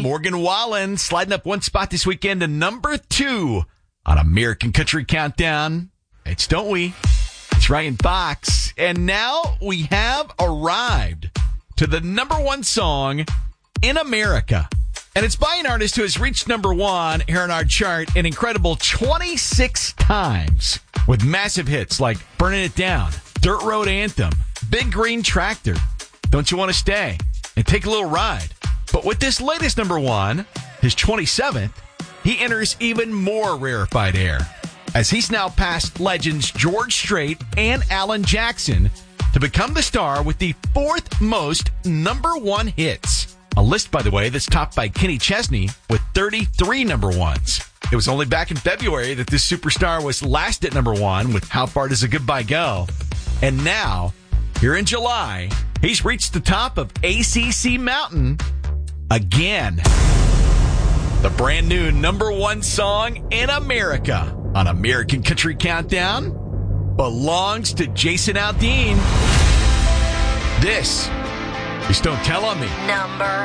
Morgan Wallen sliding up one spot this weekend to number 2 on American Country Countdown. It's Don't We? It's Ryan Fox. And now we have arrived to the number 1 song in America. And it's by an artist who has reached number 1 here on our chart an incredible 26 times with massive hits like Burning It Down, Dirt Road Anthem, Big Green Tractor, Don't You Want to Stay, and Take a Little Ride. But with this latest number 1, his 27th, he enters even more rarefied air, as he's now passed legends George Strait and Alan Jackson to become the star with the 4th most number 1 hits. A list, by the way, that's topped by Kenny Chesney with 33 number 1s. It was only back in February that this superstar was last at number 1 with How Far Does a Goodbye Go? And now, here in July, he's reached the top of ACC Mountain again. The brand new number 1 song in America on American Country Countdown belongs to Jason Aldean. This is Don't Tell on Me. Number